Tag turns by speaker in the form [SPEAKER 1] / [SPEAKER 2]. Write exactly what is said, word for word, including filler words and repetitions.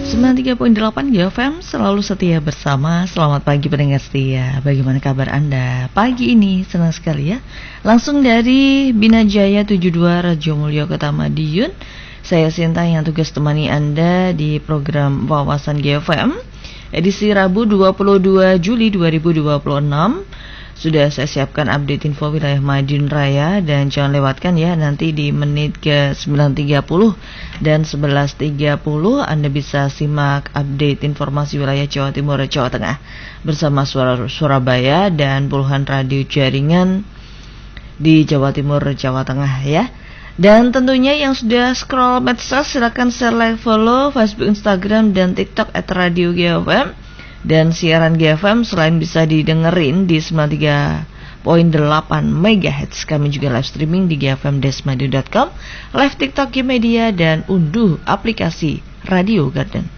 [SPEAKER 1] sembilan puluh tiga koma delapan G F M selalu setia bersama. Selamat pagi pendengar setia. Bagaimana kabar Anda pagi ini? Senang sekali ya. Langsung dari Binajaya tujuh puluh dua Rajo Mulyo Kota Madiun. Saya Sinta yang tugas temani Anda di program Wawasan G F M edisi Rabu dua puluh dua Juli dua ribu dua puluh enam. Sudah saya siapkan update info wilayah Madiun Raya, dan jangan lewatkan ya, nanti di menit ke sembilan tiga puluh dan sebelas tiga puluh Anda bisa simak update informasi wilayah Jawa Timur dan Jawa Tengah bersama Suara Surabaya dan puluhan radio jaringan di Jawa Timur Jawa Tengah ya. Dan tentunya yang sudah scroll medsos silakan share, like, follow Facebook, Instagram dan TikTok at Radio G F M. Dan siaran G F M selain bisa didengerin di sembilan puluh tiga koma delapan megahertz, kami juga live streaming di g f m dash madiun dot com, live TikTok G Media, dan unduh aplikasi Radio Garden.